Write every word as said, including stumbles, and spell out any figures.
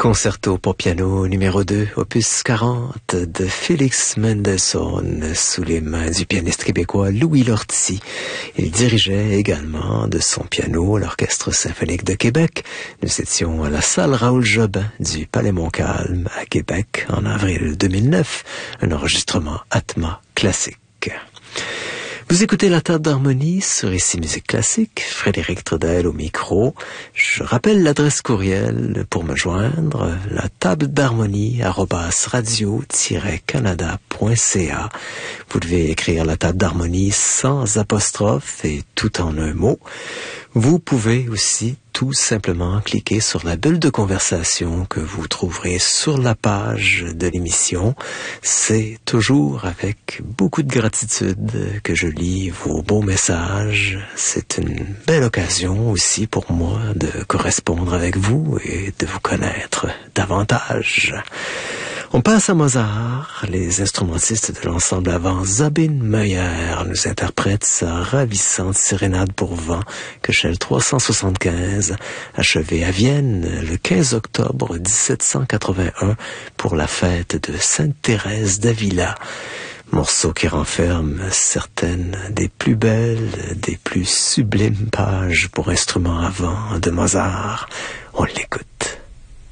Concerto pour piano numéro deux, opus quarante de Félix Mendelssohn, sous les mains du pianiste québécois Louis Lortie. Il dirigeait également de son piano l'Orchestre symphonique de Québec. Nous étions à la salle Raoul Jobin du Palais Montcalm à Québec en avril deux mille neuf, un enregistrement Atma classique. Vous écoutez la table d'harmonie sur Ici Musique Classique, Frédéric Trudel au micro. Je rappelle l'adresse courriel pour me joindre, la table d'harmonie arobase radio-canada point c a. Vous devez écrire la table d'harmonie sans apostrophe et tout en un mot. Vous pouvez aussi tout simplement cliquer sur la bulle de conversation que vous trouverez sur la page de l'émission. C'est toujours avec beaucoup de gratitude que je lis vos beaux messages. C'est une belle occasion aussi pour moi de correspondre avec vous et de vous connaître davantage. On passe à Mozart. Les instrumentistes de l'ensemble avant Sabine Meyer nous interprètent sa ravissante sérénade pour vent, Köchel trois cent soixante-quinze, achevée à Vienne le quinze octobre dix-sept cent quatre-vingt-un pour la fête de Sainte-Thérèse d'Avila. Morceau qui renferme certaines des plus belles, des plus sublimes pages pour instruments à vent de Mozart. On l'écoute.